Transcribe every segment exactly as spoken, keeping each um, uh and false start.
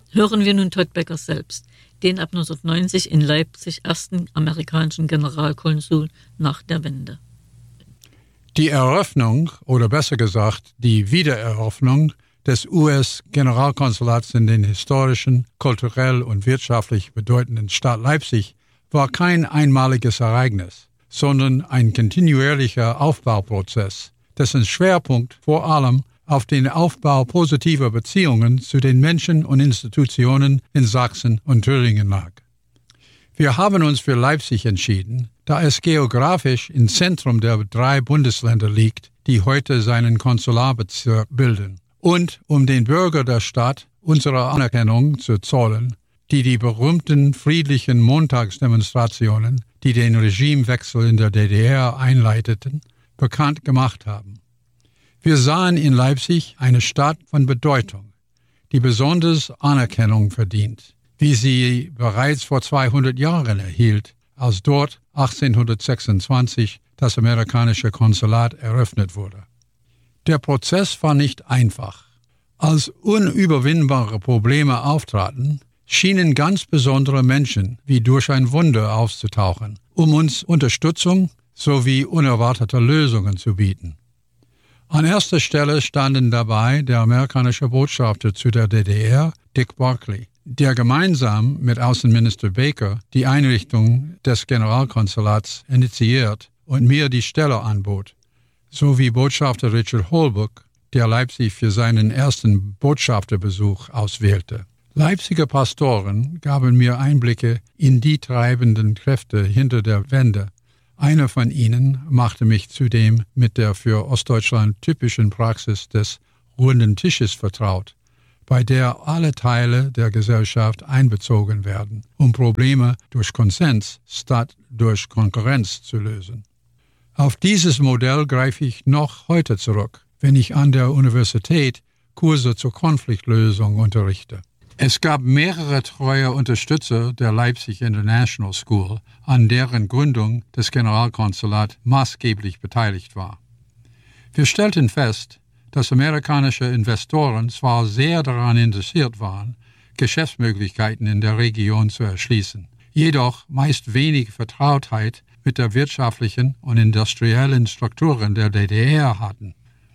Hören wir nun Todd Becker selbst, den ab neunzehnhundertneunzig in Leipzig ersten amerikanischen Generalkonsul nach der Wende. Die Eröffnung, oder besser gesagt die Wiedereröffnung des U S-Generalkonsulats in den historischen, kulturell und wirtschaftlich bedeutenden Stadt Leipzig war kein einmaliges Ereignis, sondern ein kontinuierlicher Aufbauprozess, dessen Schwerpunkt vor allem auf den Aufbau positiver Beziehungen zu den Menschen und Institutionen in Sachsen und Thüringen lag. Wir haben uns für Leipzig entschieden, da es geografisch im Zentrum der drei Bundesländer liegt, die heute seinen Konsularbezirk bilden, und um den Bürgern der Stadt unsere Anerkennung zu zollen, die die berühmten friedlichen Montagsdemonstrationen, die den Regimewechsel in der D D R einleiteten, bekannt gemacht haben. Wir sahen in Leipzig eine Stadt von Bedeutung, die besonders Anerkennung verdient, wie sie bereits vor zweihundert Jahren erhielt, als dort achtzehnhundertsechsundzwanzig das amerikanische Konsulat eröffnet wurde. Der Prozess war nicht einfach. Als unüberwindbare Probleme auftraten, schienen ganz besondere Menschen wie durch ein Wunder aufzutauchen, um uns Unterstützung sowie unerwartete Lösungen zu bieten. An erster Stelle standen dabei der amerikanische Botschafter zu der D D R, Dick Barclay, der gemeinsam mit Außenminister Baker die Einrichtung des Generalkonsulats initiiert und mir die Stelle anbot, sowie Botschafter Richard Holbrook, der Leipzig für seinen ersten Botschafterbesuch auswählte. Leipziger Pastoren gaben mir Einblicke in die treibenden Kräfte hinter der Wende. Einer von ihnen machte mich zudem mit der für Ostdeutschland typischen Praxis des runden Tisches vertraut, bei der alle Teile der Gesellschaft einbezogen werden, um Probleme durch Konsens statt durch Konkurrenz zu lösen. Auf dieses Modell greife ich noch heute zurück, wenn ich an der Universität Kurse zur Konfliktlösung unterrichte. Es gab mehrere treue Unterstützer der Leipzig International School, an deren Gründung das Generalkonsulat maßgeblich beteiligt war. Wir stellten fest, dass amerikanische Investoren zwar sehr daran interessiert waren, Geschäftsmöglichkeiten in der Region zu erschließen, jedoch meist wenig Vertrautheit mit der wirtschaftlichen und industriellen Strukturen der D D R hatten.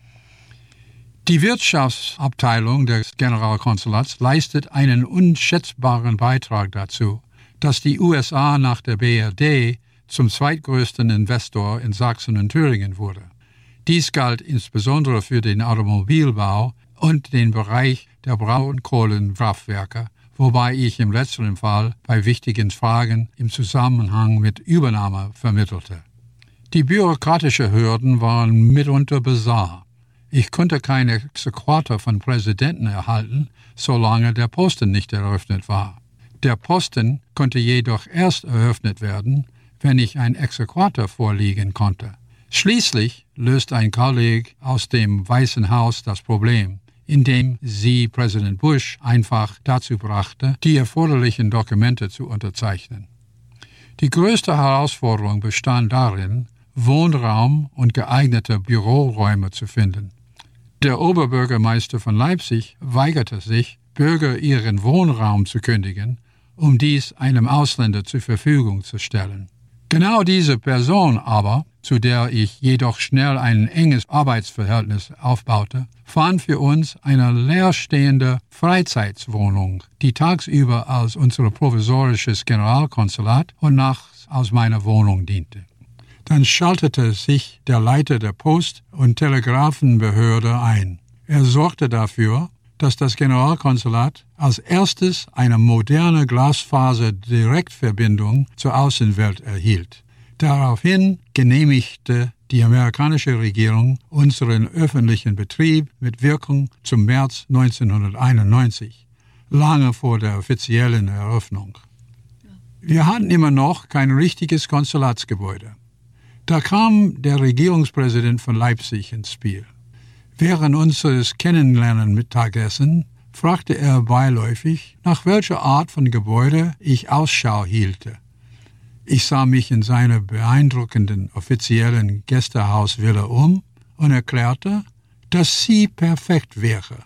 Die Wirtschaftsabteilung des Generalkonsulats leistet einen unschätzbaren Beitrag dazu, dass die U S A nach der B R D zum zweitgrößten Investor in Sachsen und Thüringen wurde. Dies galt insbesondere für den Automobilbau und den Bereich der Braunkohlenkraftwerke, wobei ich im letzteren Fall bei wichtigen Fragen im Zusammenhang mit Übernahme vermittelte. Die bürokratischen Hürden waren mitunter bizarr. Ich konnte keine Exequatur von Präsidenten erhalten, solange der Posten nicht eröffnet war. Der Posten konnte jedoch erst eröffnet werden, wenn ich ein Exequatur vorlegen konnte. Schließlich löste ein Kollege aus dem Weißen Haus das Problem, indem sie Präsident Bush einfach dazu brachte, die erforderlichen Dokumente zu unterzeichnen. Die größte Herausforderung bestand darin, Wohnraum und geeignete Büroräume zu finden. Der Oberbürgermeister von Leipzig weigerte sich, Bürger ihren Wohnraum zu kündigen, um dies einem Ausländer zur Verfügung zu stellen. Genau diese Person aber, zu der ich jedoch schnell ein enges Arbeitsverhältnis aufbaute, fand für uns eine leerstehende Freizeitwohnung, die tagsüber als unser provisorisches Generalkonsulat und nachts als meine Wohnung diente. Dann schaltete sich der Leiter der Post- und Telegrafenbehörde ein. Er sorgte dafür, dass das Generalkonsulat als erstes eine moderne Glasfaser-Direktverbindung zur Außenwelt erhielt. Daraufhin genehmigte die amerikanische Regierung unseren öffentlichen Betrieb mit Wirkung zum März neunzehnhunderteinundneunzig, lange vor der offiziellen Eröffnung. Wir hatten immer noch kein richtiges Konsulatsgebäude. Da kam der Regierungspräsident von Leipzig ins Spiel. Während unseres Kennenlernen-Mittagessen fragte er beiläufig, nach welcher Art von Gebäude ich Ausschau hielte. Ich sah mich in seiner beeindruckenden offiziellen Gästehausvilla um und erklärte, dass sie perfekt wäre.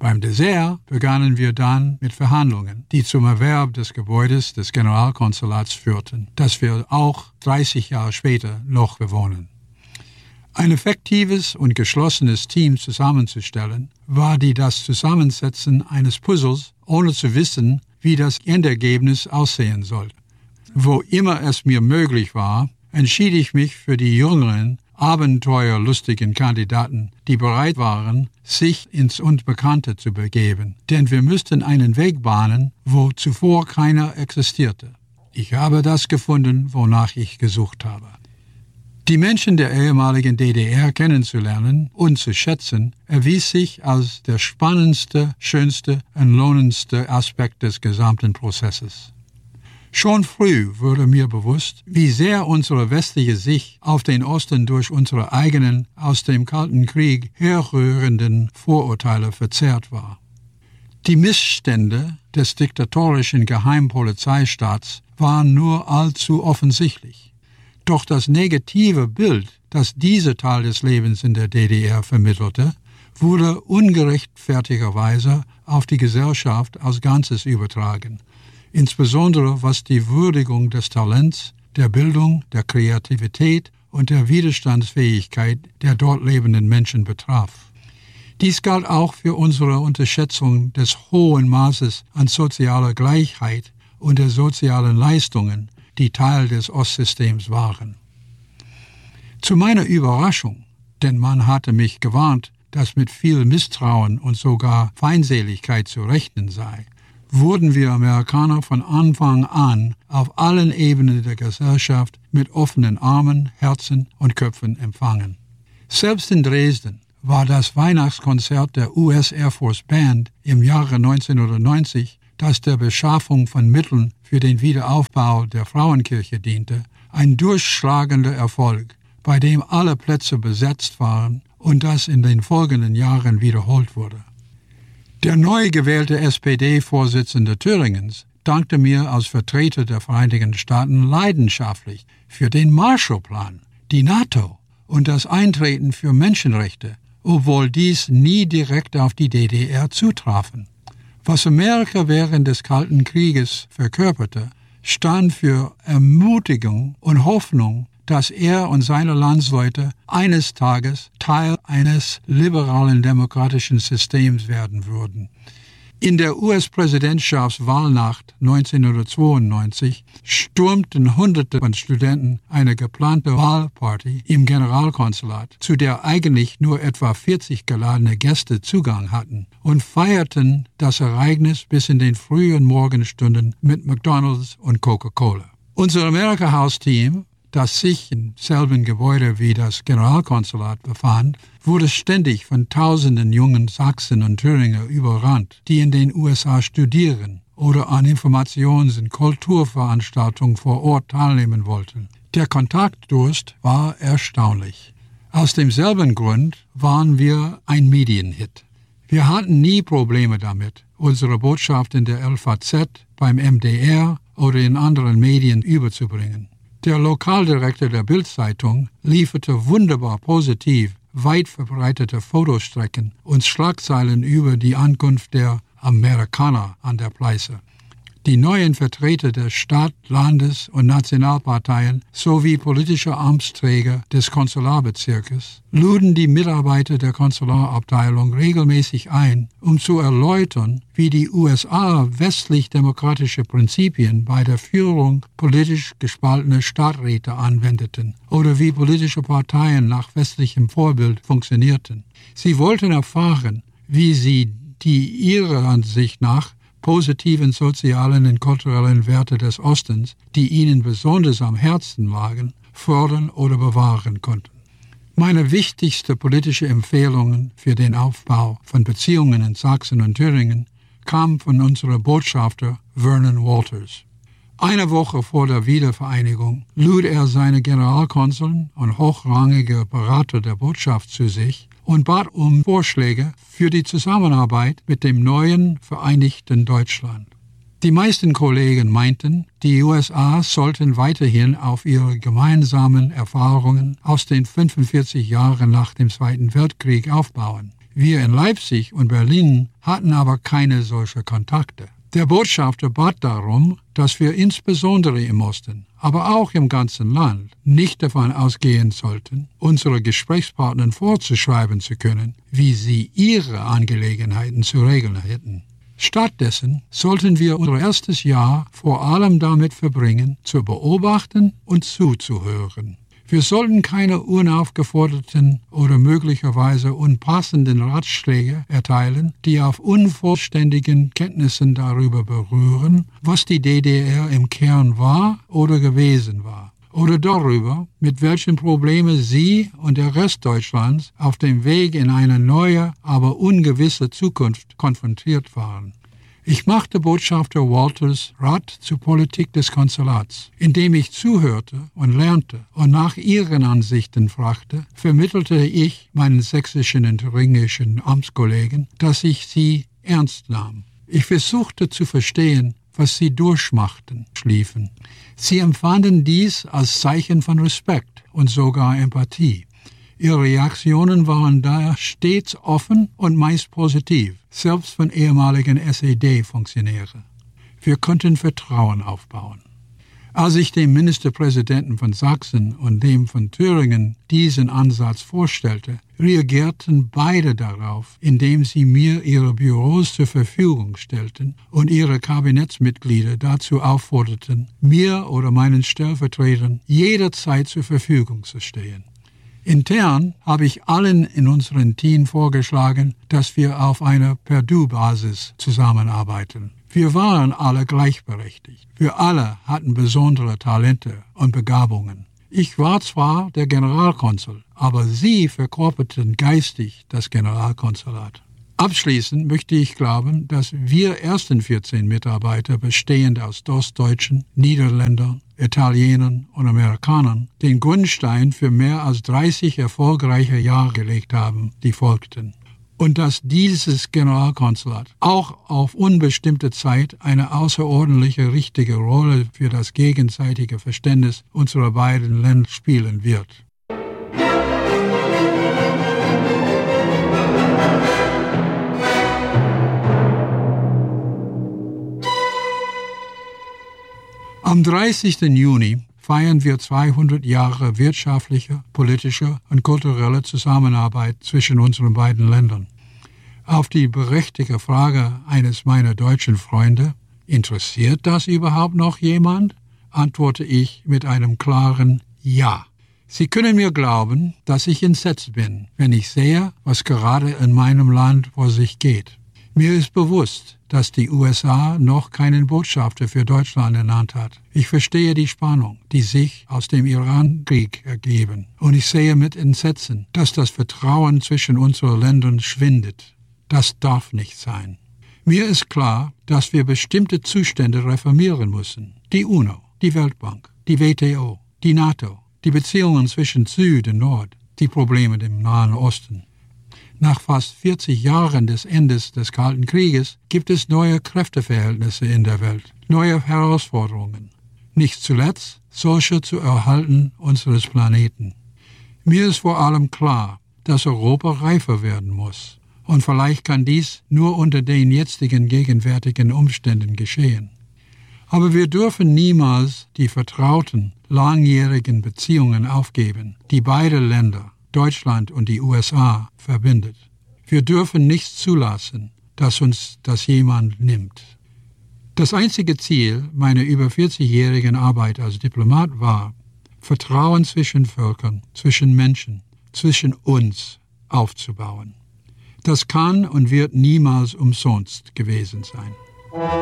Beim Dessert begannen wir dann mit Verhandlungen, die zum Erwerb des Gebäudes des Generalkonsulats führten, das wir auch dreißig Jahre später noch bewohnen. Ein effektives und geschlossenes Team zusammenzustellen, war wie das Zusammensetzen eines Puzzles, ohne zu wissen, wie das Endergebnis aussehen sollte. Wo immer es mir möglich war, entschied ich mich für die jüngeren, abenteuerlustigen Kandidaten, die bereit waren, sich ins Unbekannte zu begeben, denn wir müssten einen Weg bahnen, wo zuvor keiner existierte. Ich habe das gefunden, wonach ich gesucht habe. Die Menschen der ehemaligen D D R kennenzulernen und zu schätzen, erwies sich als der spannendste, schönste und lohnendste Aspekt des gesamten Prozesses. Schon früh wurde mir bewusst, wie sehr unsere westliche Sicht auf den Osten durch unsere eigenen, aus dem Kalten Krieg herrührenden Vorurteile verzerrt war. Die Missstände des diktatorischen Geheimpolizeistaats waren nur allzu offensichtlich. Doch das negative Bild, das dieser Teil des Lebens in der D D R vermittelte, wurde ungerechtfertigerweise auf die Gesellschaft als Ganzes übertragen, insbesondere was die Würdigung des Talents, der Bildung, der Kreativität und der Widerstandsfähigkeit der dort lebenden Menschen betraf. Dies galt auch für unsere Unterschätzung des hohen Maßes an sozialer Gleichheit und der sozialen Leistungen, die Teil des Ostsystems waren. Zu meiner Überraschung, denn man hatte mich gewarnt, dass mit viel Misstrauen und sogar Feindseligkeit zu rechnen sei, wurden wir Amerikaner von Anfang an auf allen Ebenen der Gesellschaft mit offenen Armen, Herzen und Köpfen empfangen. Selbst in Dresden war das Weihnachtskonzert der U S Air Force Band im Jahre neunzehnhundertneunzig, das der Beschaffung von Mitteln für den Wiederaufbau der Frauenkirche diente, ein durchschlagender Erfolg, bei dem alle Plätze besetzt waren und das in den folgenden Jahren wiederholt wurde. Der neu gewählte S P D-Vorsitzende Thüringens dankte mir als Vertreter der Vereinigten Staaten leidenschaftlich für den Marshallplan, die NATO und das Eintreten für Menschenrechte, obwohl dies nie direkt auf die D D R zutrafen. Was Amerika während des Kalten Krieges verkörperte, stand für Ermutigung und Hoffnung, dass er und seine Landsleute eines Tages Teil eines liberalen demokratischen Systems werden würden. In der U S-Präsidentschaftswahlnacht neunzehnhundertzweiundneunzig stürmten Hunderte von Studenten eine geplante Wahlparty im Generalkonsulat, zu der eigentlich nur etwa vierzig geladene Gäste Zugang hatten, und feierten das Ereignis bis in den frühen Morgenstunden mit McDonald's und Coca-Cola. Unser America House-Team, das sich im selben Gebäude wie das Generalkonsulat befand, wurde ständig von tausenden jungen Sachsen und Thüringer überrannt, die in den U S A studieren oder an Informations- und Kulturveranstaltungen vor Ort teilnehmen wollten. Der Kontaktdurst war erstaunlich. Aus demselben Grund waren wir ein Medienhit. Wir hatten nie Probleme damit, unsere Botschaft in der L V Z, beim M D R oder in anderen Medien überzubringen. Der Lokaldirektor der Bild-Zeitung lieferte wunderbar positiv weit verbreitete Fotostrecken und Schlagzeilen über die Ankunft der Amerikaner an der Pleiße. Die neuen Vertreter der Stadt-, Landes- und Nationalparteien sowie politische Amtsträger des Konsularbezirkes luden die Mitarbeiter der Konsularabteilung regelmäßig ein, um zu erläutern, wie die U S A westlich-demokratische Prinzipien bei der Führung politisch gespaltener Stadträte anwendeten oder wie politische Parteien nach westlichem Vorbild funktionierten. Sie wollten erfahren, wie sie die ihrer Ansicht nach positiven sozialen und kulturellen Werte des Ostens, die ihnen besonders am Herzen lagen, fördern oder bewahren konnten. Meine wichtigste politische Empfehlungen für den Aufbau von Beziehungen in Sachsen und Thüringen kamen von unserem Botschafter Vernon Walters. Eine Woche vor der Wiedervereinigung lud er seine Generalkonsuln und hochrangige Berater der Botschaft zu sich und bat um Vorschläge für die Zusammenarbeit mit dem neuen vereinigten Deutschland. Die meisten Kollegen meinten, die U S A sollten weiterhin auf ihre gemeinsamen Erfahrungen aus den fünfundvierzig Jahren nach dem Zweiten Weltkrieg aufbauen. Wir in Leipzig und Berlin hatten aber keine solche Kontakte. Der Botschafter bat darum, dass wir insbesondere im Osten, aber auch im ganzen Land nicht davon ausgehen sollten, unsere Gesprächspartnern vorzuschreiben zu können, wie sie ihre Angelegenheiten zu regeln hätten. Stattdessen sollten wir unser erstes Jahr vor allem damit verbringen, zu beobachten und zuzuhören. Wir sollten keine unaufgeforderten oder möglicherweise unpassenden Ratschläge erteilen, die auf unvollständigen Kenntnissen darüber berühren, was die D D R im Kern war oder gewesen war, oder darüber, mit welchen Problemen sie und der Rest Deutschlands auf dem Weg in eine neue, aber ungewisse Zukunft konfrontiert waren. Ich machte Botschafter Walters Rat zur Politik des Konsulats. Indem ich zuhörte und lernte und nach ihren Ansichten fragte, vermittelte ich meinen sächsischen und thüringischen Amtskollegen, dass ich sie ernst nahm. Ich versuchte zu verstehen, was sie durchmachten, schliefen. Sie empfanden dies als Zeichen von Respekt und sogar Empathie. Ihre Reaktionen waren daher stets offen und meist positiv, selbst von ehemaligen S E D-Funktionären. Wir konnten Vertrauen aufbauen. Als ich dem Ministerpräsidenten von Sachsen und dem von Thüringen diesen Ansatz vorstellte, reagierten beide darauf, indem sie mir ihre Büros zur Verfügung stellten und ihre Kabinettsmitglieder dazu aufforderten, mir oder meinen Stellvertretern jederzeit zur Verfügung zu stehen. Intern habe ich allen in unserem Team vorgeschlagen, dass wir auf einer Per-Du-Basis zusammenarbeiten. Wir waren alle gleichberechtigt. Wir alle hatten besondere Talente und Begabungen. Ich war zwar der Generalkonsul, aber sie verkörperten geistig das Generalkonsulat. Abschließend möchte ich glauben, dass wir ersten vierzehn Mitarbeiter, bestehend aus Ostdeutschen, Niederländern, Italienern und Amerikanern, den Grundstein für mehr als dreißig erfolgreiche Jahre gelegt haben, die folgten. Und dass dieses Generalkonsulat auch auf unbestimmte Zeit eine außerordentliche richtige Rolle für das gegenseitige Verständnis unserer beiden Länder spielen wird. Am dreißigsten Juni feiern wir zweihundert Jahre wirtschaftliche, politische und kulturelle Zusammenarbeit zwischen unseren beiden Ländern. Auf die berechtigte Frage eines meiner deutschen Freunde, interessiert das überhaupt noch jemand? Antworte ich mit einem klaren Ja. Sie können mir glauben, dass ich entsetzt bin, wenn ich sehe, was gerade in meinem Land vor sich geht. Mir ist bewusst, dass die U S A noch keinen Botschafter für Deutschland ernannt hat. Ich verstehe die Spannung, die sich aus dem Iran-Krieg ergeben. Und ich sehe mit Entsetzen, dass das Vertrauen zwischen unseren Ländern schwindet. Das darf nicht sein. Mir ist klar, dass wir bestimmte Zustände reformieren müssen. Die UNO, die Weltbank, die W T O, die NATO, die Beziehungen zwischen Süd und Nord, die Probleme im Nahen Osten. Nach fast vierzig Jahren des Endes des Kalten Krieges gibt es neue Kräfteverhältnisse in der Welt, neue Herausforderungen. Nicht zuletzt solche zu erhalten unseres Planeten. Mir ist vor allem klar, dass Europa reifer werden muss. Und vielleicht kann dies nur unter den jetzigen gegenwärtigen Umständen geschehen. Aber wir dürfen niemals die vertrauten, langjährigen Beziehungen aufgeben, die beide Länder, Deutschland und die U S A, verbindet. Wir dürfen nichts zulassen, dass uns das jemand nimmt. Das einzige Ziel meiner über vierzigjährigen Arbeit als Diplomat war, Vertrauen zwischen Völkern, zwischen Menschen, zwischen uns aufzubauen. Das kann und wird niemals umsonst gewesen sein.